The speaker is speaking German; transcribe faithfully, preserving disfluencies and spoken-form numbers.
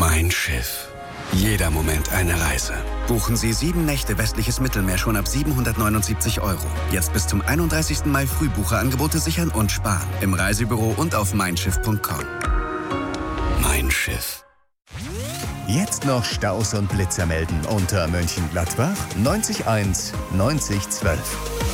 Mein Schiff. Jeder Moment eine Reise. Buchen Sie sieben Nächte westliches Mittelmeer schon ab siebenhundertneunundsiebzig Euro. Jetzt bis zum einunddreißigsten Mai Frühbucherangebote sichern und sparen. Im Reisebüro und auf mein schiff punkt com. Mein Schiff. Jetzt noch Staus und Blitzer melden unter Mönchengladbach neunzig eins neunzig zwölf.